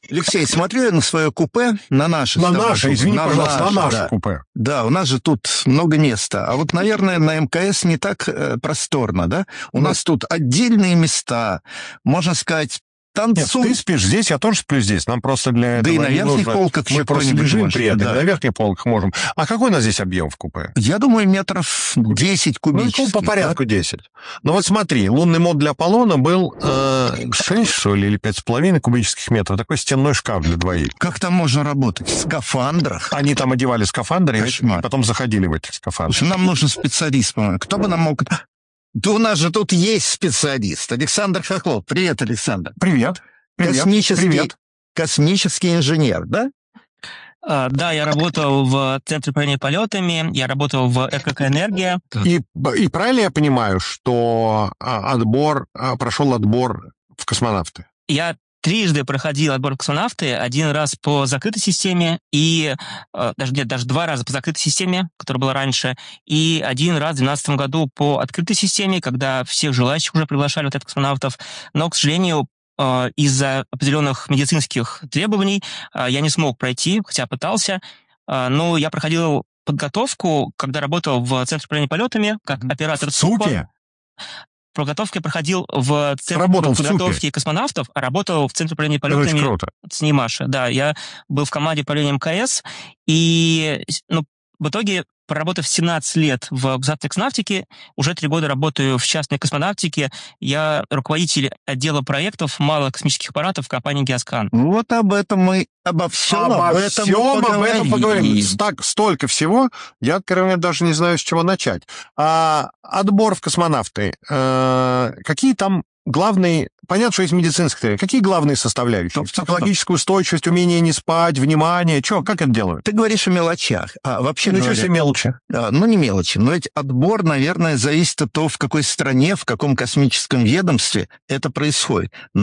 Алексей, смотрю я на свое купе, на наше. На наше, извини, пожалуйста, на наше да. купе. Да, у нас же тут много места. А вот, наверное, на МКС не так просторно, да? У нас тут отдельные места, можно сказать, Нет, танцуют. ты спишь здесь, я тоже сплю здесь. Нам просто для Да этого и на не верхних нужно. полках Мы еще просто кто-нибудь лежим может, при этом, да. на верхних полках можем. А какой у нас здесь объем в купе? Я думаю, метров 10 Ну, кубических. по порядку 10. Ну вот смотри, лунный мод для Аполлона был 6, что ли, или 5,5 кубических метров. Такой стенной шкаф для двоих. Как там можно работать? В скафандрах? Они там одевали скафандры, и Кошмар. потом заходили в этих скафандрах. Слушай, нам нужен специалист, по-моему. Кто бы нам мог... Да у нас же тут есть специалист. Александр Хохлов. Привет, Александр. Привет. Космический инженер, да? Да, я работал в Центре управления полетами, я работал в ЭКК-энергия. И правильно я понимаю, что прошел отбор в космонавты? Я трижды проходил отбор в космонавты, один раз по закрытой системе, и даже 2 раза по закрытой системе, которая была раньше, и 1 раз в 2012 году по открытой системе, когда всех желающих уже приглашали вот этих космонавтов. Но, к сожалению, из-за определенных медицинских требований я не смог пройти, хотя пытался. Но я проходил подготовку, когда работал в Центре управления полетами, как оператор ЦУПа. ЦУПе? Подготовку я проходил в Центре Работал в подготовки ЦУПе? космонавтов, а работал в Центре управления Это очень полетами круто. ЦНИМАШа. Да, я был в команде управления МКС, и в итоге, проработав 17 лет в государственной космонавтике, уже 3 года работаю в частной космонавтике. Я руководитель отдела проектов малых космических аппаратов в компании «Геоскан». Вот обо всем об этом поговорим. Так, столько всего, я, откровенно, даже не знаю, с чего начать. Отбор в космонавты. Какие там главные... Понятно, что есть медицинские. Какие главные составляющие? Психологическую устойчивость, умение не спать, внимание. Как это делают? Ты говоришь о мелочах. Вообще Ничего говоря, себе мелочи. ну, не мелочи, но ведь отбор, наверное, зависит от того, в какой стране, в каком космическом ведомстве это происходит.